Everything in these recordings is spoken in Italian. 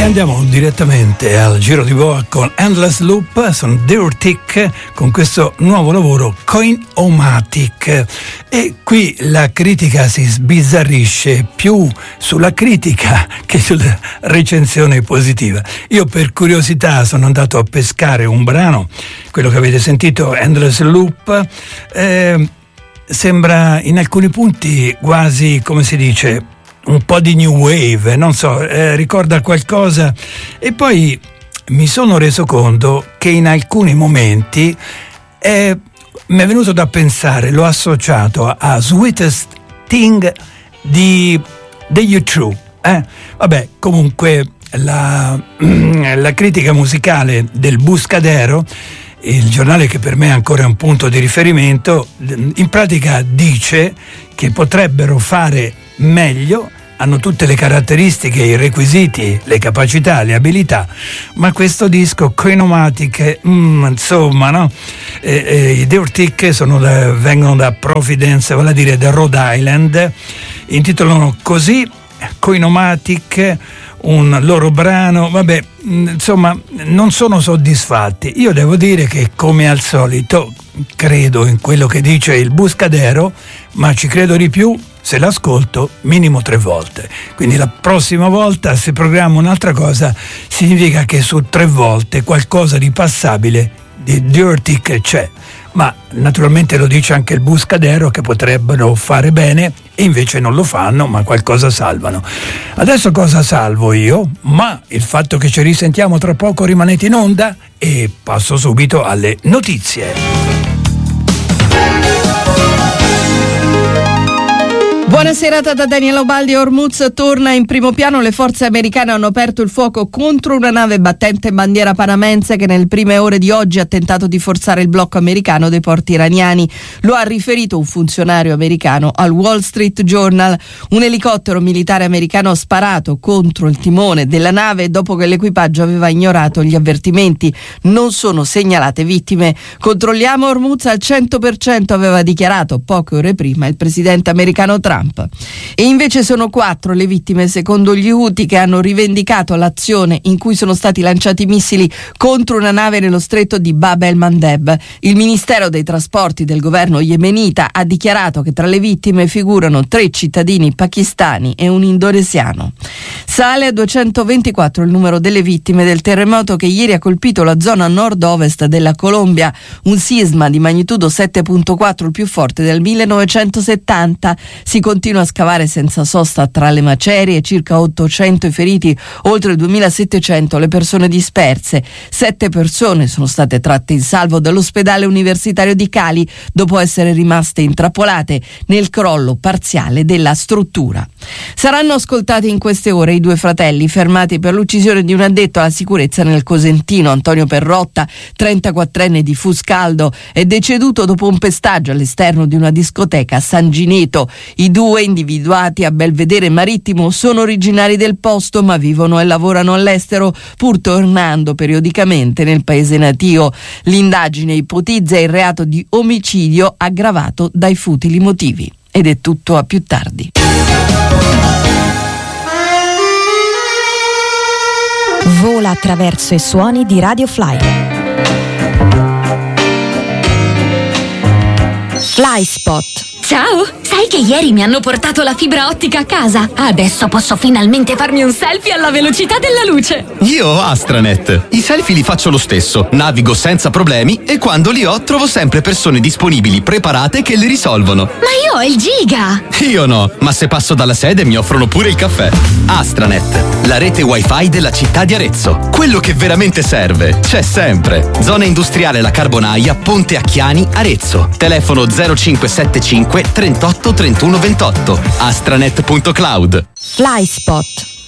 E andiamo direttamente al giro di boa con Endless Loop. Sono Dirtic con questo nuovo lavoro Coin-O-Matic, e qui la critica si sbizzarrisce più sulla critica che sulla recensione positiva. Io per curiosità sono andato a pescare un brano, quello che avete sentito, Endless Loop. Sembra in alcuni punti quasi, come si dice, un po' di new wave, non so, ricorda qualcosa. E poi mi sono reso conto che in alcuni momenti mi è venuto da pensare, l'ho associato a Sweetest Thing degli U2. Vabbè, comunque la critica musicale del Buscadero, il giornale che per me è ancora un punto di riferimento, in pratica dice che potrebbero fare meglio, hanno tutte le caratteristiche, i requisiti, le capacità, le abilità, ma questo disco Coin-O-Matic, insomma, no? I Dirtic vengono da Providence, vale a dire da Rhode Island, intitolano così Coin-O-Matic un loro brano. Vabbè, insomma, non sono soddisfatti. Io devo dire che, come al solito, credo in quello che dice il Buscadero, ma ci credo di più se l'ascolto minimo 3 volte. Quindi la prossima volta, se programmo un'altra cosa, significa che su 3 volte qualcosa di passabile di Dirtic c'è. Ma naturalmente lo dice anche il Buscadero, che potrebbero fare bene e invece non lo fanno, ma qualcosa salvano. Adesso cosa salvo io? Ma il fatto che ci risentiamo tra poco, rimanete in onda, e passo subito alle notizie. Buona serata da Daniela Ubaldi. Hormuz torna in primo piano. Le forze americane hanno aperto il fuoco contro una nave battente bandiera panamense che nelle prime ore di oggi ha tentato di forzare il blocco americano dei porti iraniani. Lo ha riferito un funzionario americano al Wall Street Journal. Un elicottero militare americano ha sparato contro il timone della nave dopo che l'equipaggio aveva ignorato gli avvertimenti. Non sono segnalate vittime. Controlliamo Hormuz al 100%, aveva dichiarato poche ore prima il presidente americano Trump. E invece sono 4 le vittime secondo gli Houthi, che hanno rivendicato l'azione in cui sono stati lanciati missili contro una nave nello stretto di Bab el-Mandeb. Il Ministero dei Trasporti del governo yemenita ha dichiarato che tra le vittime figurano 3 cittadini pakistani e un indonesiano. Sale a 224 il numero delle vittime del terremoto che ieri ha colpito la zona nord-ovest della Colombia, un sisma di magnitudo 7.4, il più forte del 1970. Si continua a scavare senza sosta tra le macerie, circa 800 i feriti, oltre 2700 le persone disperse. 7 persone sono state tratte in salvo dall'ospedale universitario di Cali dopo essere rimaste intrappolate nel crollo parziale della struttura. Saranno ascoltati in queste ore i 2 fratelli fermati per l'uccisione di un addetto alla sicurezza nel Cosentino. Antonio Perrotta, 34enne di Fuscaldo, è deceduto dopo un pestaggio all'esterno di una discoteca a San Gineto. I 2, individuati a Belvedere Marittimo, sono originari del posto ma vivono e lavorano all'estero, pur tornando periodicamente nel paese natio. L'indagine ipotizza il reato di omicidio aggravato dai futili motivi. Ed è tutto, a più tardi. Vola attraverso i suoni di Radio Fly. Fly Spot. Ciao! Sai che ieri mi hanno portato la fibra ottica a casa? Adesso posso finalmente farmi un selfie alla velocità della luce! Io ho Astranet. I selfie li faccio lo stesso, navigo senza problemi e quando li ho trovo sempre persone disponibili, preparate, che li risolvono. Ma io ho il giga! Io no, ma se passo dalla sede mi offrono pure il caffè. Astranet, la rete wifi della città di Arezzo. Quello che veramente serve c'è sempre. Zona industriale La Carbonaia, Ponte Acchiani, Arezzo. Telefono 0575 38 31 28. astranet.cloud. Fly Spot.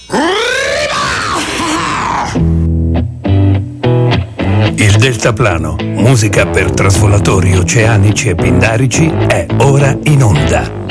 Il deltaplano, musica per trasvolatori oceanici e pindarici, è ora in onda.